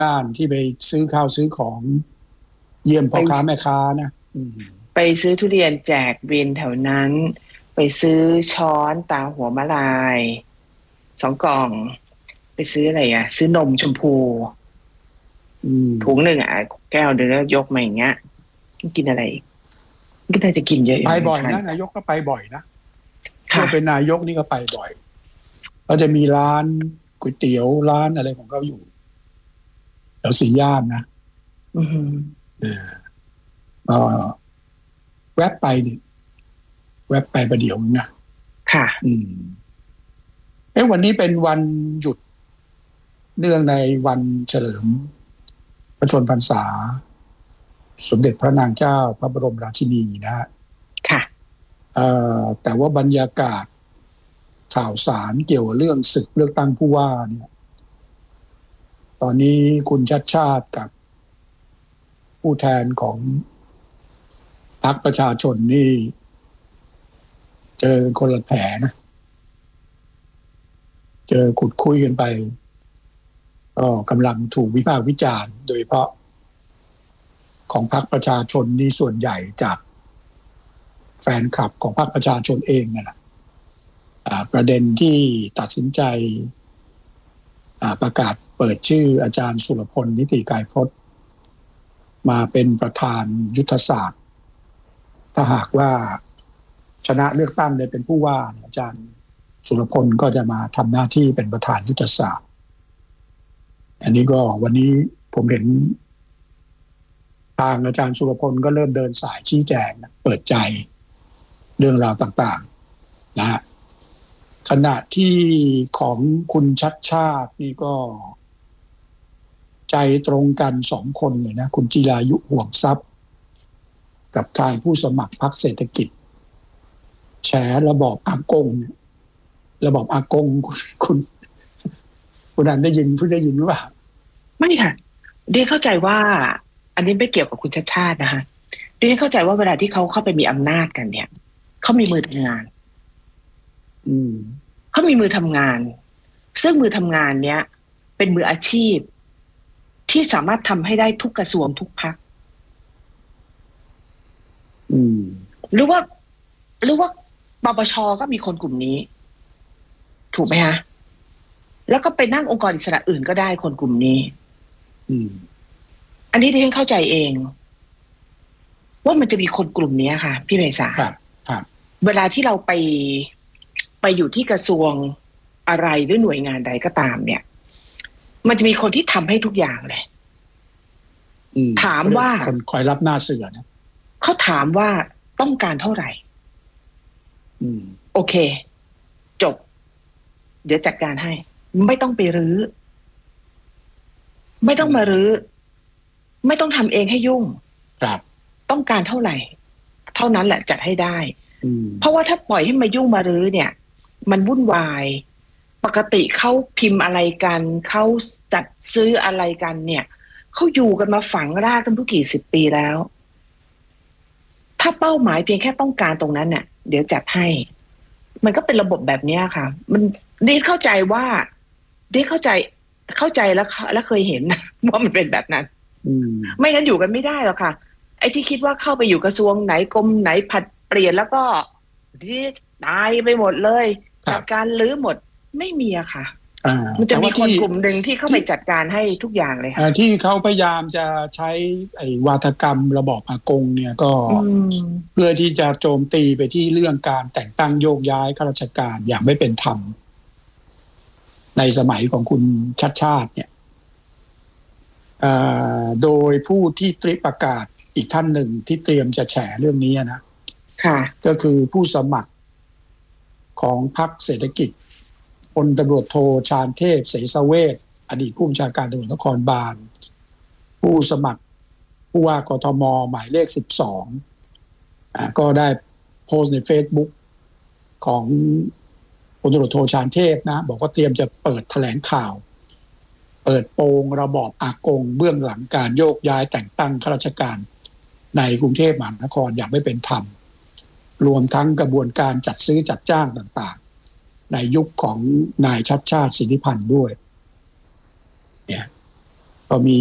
บ้านที่ไปซื้อข้าวซื้อของเยี่ยมพ่อค้าไปแม่ค้านะไปซื้อทุเรียนแจกวินแถวนั้นไปซื้อช้อนตาหัวมะลาย2 กล่องไปซื้ออะไรอ่ะซื้อนมชมพูอืมถุงหนึ่งอ่ะแก้วเดี๋ยวแล้วยกมาอย่างเงี้ยกินอะไรอีกก็น่าจะกินเยอะอไปยู่ไม่บ่อยทันนะนายกก็ไปบ่อยนะเที่ยวเป็นค่ะนายกนี่ก็ไปบ่อยก็จะมีร้านก๋วยเตี๋ยวร้านอะไรของเขาอยู่แถวสีย่านนะอือหือเออก็แวะไปนี่แวะไปประเดี๋ยวนะค่ะอืมวันนี้เป็นวันหยุดเนื่องในวันเฉลิมพระชนมพรรษาสมเด็จพระนางเจ้าพระบรมราชินีนะฮะค่ะแต่ว่าบรรยากาศข่าวสารเกี่ยวกับเรื่องศึกเลือกตั้งผู้ว่าเนี่ยตอนนี้คุณชัชชาติกับผู้แทนของพรรคประชาชนนี่เจอคนละแผลนะเจอขุดคุยกันไปก็กำลังถูกวิพากษ์วิจารณ์โดยเฉพาะของพรรคประชาชนนี่ส่วนใหญ่จากแฟนคลับของพรรคประชาชนเองนั่นแหละประเด็นที่ตัดสินใจประกาศเปิดชื่ออาจารย์สุรพลนิติกายพจน์มาเป็นประธานยุทธศาสตร์ถ้าหากว่าชนะเลือกตั้งได้เป็นผู้ว่าอาจารย์สุรพลก็จะมาทำหน้าที่เป็นประธานยุทธศาสตร์อันนี้ก็วันนี้ผมเห็นทางอาจารย์สุรพลก็เริ่มเดินสายชี้แจงเปิดใจเรื่องราวต่างๆนะฮะขณะที่ของคุณชัดชาตินี่ก็ใจตรงกัน2 คนเลยนะคุณจิรายุห่วงทรัพย์กับทางผู้สมัครพรรคเศรษฐกิจแฉระบอบอากงระบอบอากงคุณอันได้ยินเพิ่งได้ยินหรือเปล่าไม่ค่ะเดียนเข้าใจว่าอันนี้ไม่เกี่ยวกับคุณชัชชาตินะคะเดียนเข้าใจว่าเวลาที่เขาเข้าไปมีอำนาจกันเนี่ยเขามีมือทำงานอืมเขามีมือทำงานซึ่งมือทำงานเนี้ยเป็นมืออาชีพที่สามารถทำให้ได้ทุกกระทรวงทุกพรรคอืมหรือว่าหรือว่าปปชก็มีคนกลุ่มนี้ถูกไหมฮะแล้วก็ไปนั่งองค์กรอิสระอื่นก็ได้คนกลุ่มนี้อืมอันนี้ดิฉันเข้าใจเองว่ามันจะมีคนกลุ่มนี้ค่ะพี่ไพศาลครับครับเวลาที่เราไปอยู่ที่กระทรวงอะไรหรือหน่วยงานใดก็ตามเนี่ยมันจะมีคนที่ทำให้ทุกอย่างเลยถามว่าคนคอยรับหน้าเสือนะเขาถามว่าต้องการเท่าไหร่โอเคจบเดี๋ยวจัดการให้ไม่ต้องไปรื้อไม่ต้องมารื้อไม่ต้องทำเองให้ยุ่งครับต้องการเท่าไหร่เท่านั้นแหละจัดให้ได้เพราะว่าถ้าปล่อยให้มายุ่งมารื้อเนี่ยมันวุ่นวายปกติเขาพิมพ์อะไรกันเขาจัดซื้ออะไรกันเนี่ยเขาอยู่กันมาฝังรากกันทุกกี่สิบปีแล้วถ้าเป้าหมายเพียงแค่ต้องการตรงนั้นเนี่ยเดี๋ยวจัดให้มันก็เป็นระบบแบบนี้ค่ะมันดีเข้าใจว่าดีเข้าใจแล้วเคยเห็นว่ามันเป็นแบบนั้นไม่งั้นอยู่กันไม่ได้หรอกค่ะไอ้ที่คิดว่าเข้าไปอยู่กระทรวงไหนกรมไหนผัดเปลี่ยนแล้วก็ตายไปหมดเลยจัดการรื้อหมดไม่มีอะค่ะมันจะมีคนกลุ่มหนึ่งที่เข้าไปจัดการให้ทุกอย่างเลยค่ะที่เขาพยายามจะใช้ไอ้วาทกรรมระบอบอากงเนี่ยก็เพื่อที่จะโจมตีไปที่เรื่องการแต่งตั้งโยกย้ายข้าราชการอย่างไม่เป็นธรรมในสมัยของคุณชัดชาติเนี่ยโดยผู้ที่ประกาศอีกท่านหนึ่งที่เตรียมจะแฉเรื่องนี้นะก็คือผู้สมัครของพรรคเศรษฐกิจพลตำรวจโทชาญเทพเสสเวชอดีตผู้บัญชาการตำรวจนครบาลผู้สมัครผู้ว่ากทมหมายเลข12ก็ได้โพสต์ใน Facebook ของพลตำรวจโทชาญเทพนะบอกว่าเตรียมจะเปิดแถลงข่าวเปิดโปงระบอบอากงเบื้องหลังการโยกย้ายแต่งตั้งข้าราชการในกรุงเทพมหานครอย่างไม่เป็นธรรมรวมทั้งกระบวนการจัดซื้อจัดจ้างต่างๆในยุคของนายชัชชาติสิทธิพันธ์ด้วยเนี่ยพอมี